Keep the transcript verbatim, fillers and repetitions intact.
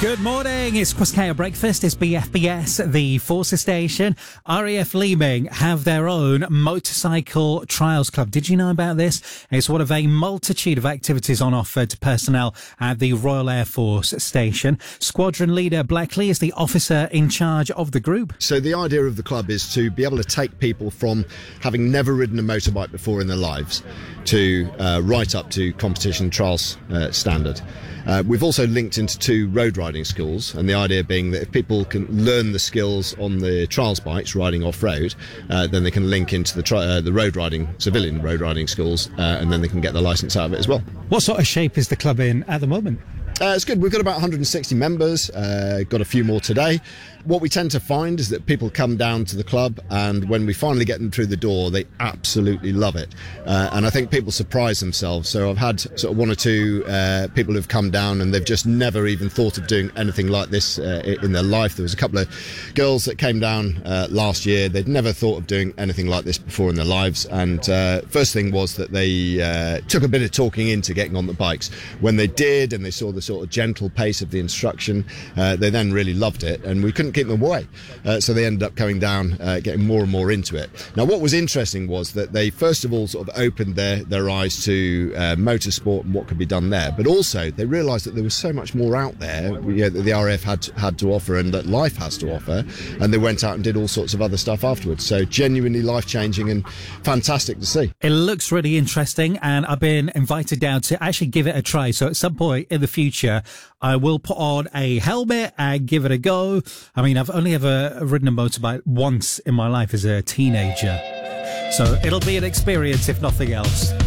Good morning, it's Cross County Breakfast, it's B F B S, the Forces Station. R A F Leeming have their own motorcycle trials club. Did you know about this? It's one of a multitude of activities on offer to personnel at the Royal Air Force Station. Squadron leader Blackley is the officer in charge of the group. So the idea of the club is to be able to take people from having never ridden a motorbike before in their lives to uh, right up to competition trials uh, standard. Uh, we've also linked into two road riding schools, and the idea being that if people can learn the skills on the trials bikes riding off-road, uh, then they can link into the, tri- uh, the road riding, civilian road riding schools, uh, and then they can get the licence out of it as well. What sort of shape is the club in at the moment? Uh, it's good. We've got about one hundred sixty members, uh, got a few more today. What we tend to find is that people come down to the club, and when we finally get them through the door, they absolutely love it. Uh, and I think people surprise themselves. So I've had sort of one or two uh, people who've come down and they've just never even thought of doing anything like this uh, in their life. There was a couple of girls that came down uh, last year. They'd never thought of doing anything like this before in their lives. And uh, first thing was that they uh, took a bit of talking into getting on the bikes. When they did, and they saw the sort of gentle pace of the instruction, uh, they then really loved it, and we couldn't keep them away. Uh, so they ended up coming down, uh, getting more and more into it. Now, what was interesting was that they first of all sort of opened their, their eyes to uh, motorsport and what could be done there, but also they realised that there was so much more out there, you know, that the R A F had had to offer and that life has to offer, and they went out and did all sorts of other stuff afterwards. So genuinely life-changing and fantastic to see. It looks really interesting, and I've been invited down to actually give it a try. So at some point in the future, I will put on a helmet and give it a go. I mean, I've only ever ridden a motorbike once in my life as a teenager, so it'll be an experience if nothing else.